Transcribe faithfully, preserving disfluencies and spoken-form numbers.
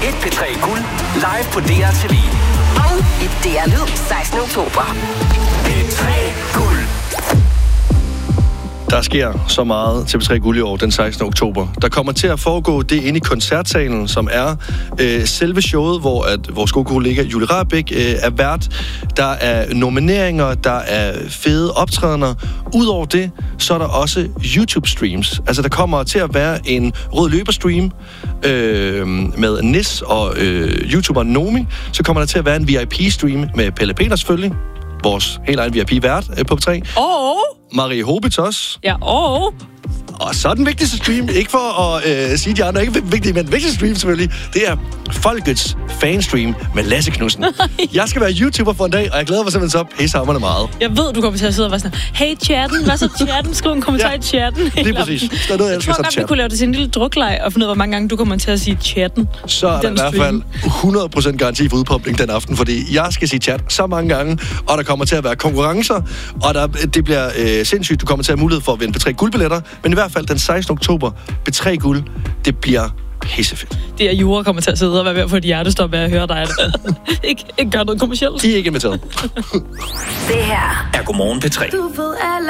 et P tre Guld live på D R T V. Og i D R Lyd sekstende oktober. P tre Guld. Der sker så meget til P tre Guld i år den sekstende oktober. Der kommer til at foregå det inde i koncertsalen, som er øh, selve showet, hvor at vores gode kollega Julie Rahbek øh, er vært. Der er nomineringer, der er fede optrædener. Udover det, så er der også YouTube-streams. Altså, der kommer til at være en rød løber-stream øh, med Nis og øh, YouTuber Nomi. Så kommer der til at være en V I P-stream med Pelle Peter selvfølgelig. Vores helt egen V I P-vært øh, på P tre. Og Marie Hobitos. Ja, og Og så den vigtigste stream, ikke for at øh, sige de andre, ikke vigtige, men den vigtigste stream selvfølgelig, det er Folkets fanstream med Lasse Knudsen. Jeg skal være YouTuber for en dag, og jeg glæder mig simpelthen så pissehamrende meget. Jeg ved, du kommer til at sidde og være sådan, hey chatten, hvad så chatten? Skriv en kommentar Ja, i chatten. lige præcis. Der er noget, jeg elsker, jeg tror så godt, vi chat. kunne lave det til en lille drukleg og finde ud af, hvor mange gange du kommer til at sige chatten. Så er der i hvert fald hundrede procent garanti for udpumpning den aften, fordi jeg skal sige chat så mange gange, og der kommer til at være konkurrencer, og der, det bliver øh, sindssygt. Du kommer til at have mulighed for at vinde P tre Guldbilletter, men i hvert fald den sekstende oktober, P tre Guld, det bliver pissefedt. Det er Jura kommer til at sidde og være ved at få et hjertestop af at høre dig. ikke, ikke gøre noget kommercielt. I er ikke inviteret. Det her Er Godmorgen P tre. du ved, alle